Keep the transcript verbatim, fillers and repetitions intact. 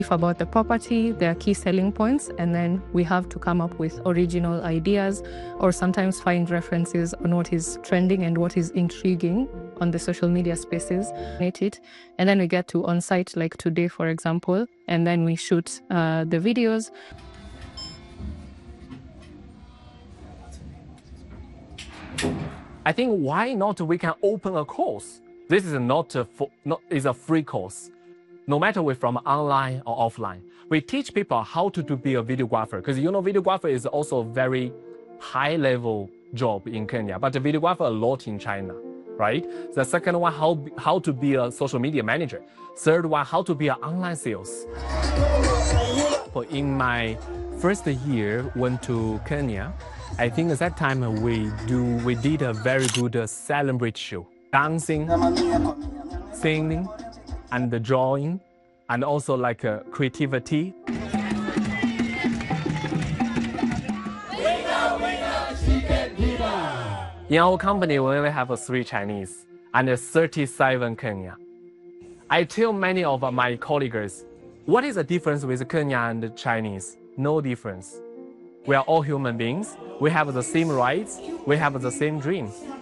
about the property, their key selling points, and then we have to come up with original ideas or sometimes find references on what is trending and what is intriguing on the social media spaces. It, and then we get to on-site like today, for example, and then we shoot uh, the videos. I think why not we can open a course. This is not a, for, not, is a free course. No matter we're from online or offline, we teach people how to, to be a videographer, because you know videographer is also a very high level job in Kenya, but the videographer a lot in China, right? The second one, how, how to be a social media manager. Third one, how to be an online sales. In my first year went to Kenya, I think at that time we do we did a very good uh, celebrate show, dancing, singing, and the drawing, and also like uh, creativity. In our company, we only have uh, three Chinese and uh, thirty-seven Kenya. I tell many of uh, my colleagues, what is the difference with Kenya and Chinese? No difference. We are all human beings. We have the same rights. We have the same dreams.